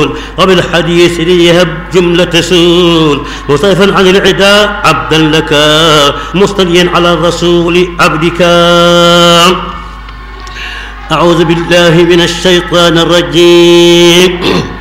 وبالحديث ليهب جملة سول مصيفا عن العداء عبدا لك مصطليا على الرسول عبدك. أعوذ بالله من الشيطان الرجيم.